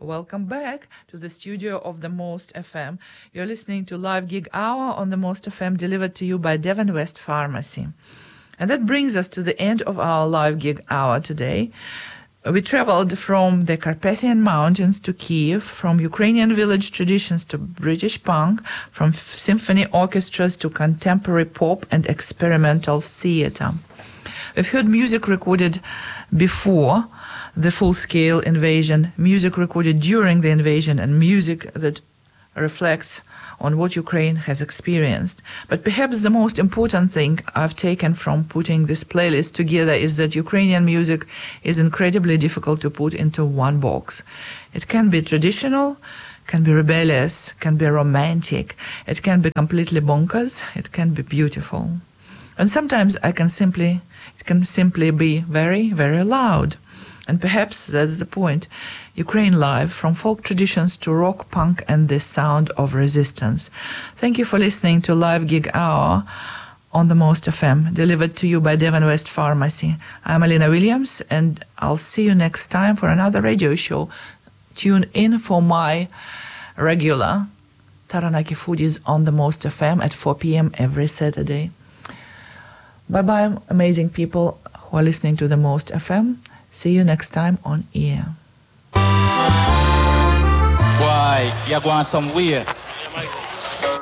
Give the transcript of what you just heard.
Welcome back to the studio of the Most FM. You're listening to Live Gig Hour on the Most FM, delivered to you by Devon West Pharmacy. And that brings us to the end of our Live Gig Hour today. We traveled from the Carpathian Mountains to Kiev, from Ukrainian village traditions to British punk, from symphony orchestras to contemporary pop and experimental theater. We've heard music recorded before the full-scale invasion, music recorded during the invasion, and music that reflects on what Ukraine has experienced. But perhaps the most important thing I've taken from putting this playlist together is that Ukrainian music is incredibly difficult to put into one box. It can be traditional, can be rebellious, can be romantic, it can be completely bonkers, it can be beautiful. And sometimes it can simply be very, very loud. And perhaps that's the point. Ukraine Live, from folk traditions to rock, punk, and the sound of resistance. Thank you for listening to Live Gig Hour on the Most FM, delivered to you by Devon West Pharmacy. I'm Alina Williams, and I'll see you next time for another radio show. Tune in for my regular Taranaki Foodies on the Most FM at 4 p.m. every Saturday. Bye-bye, amazing people who are listening to the Most FM. See you next time on air. Why, you're going somewhere.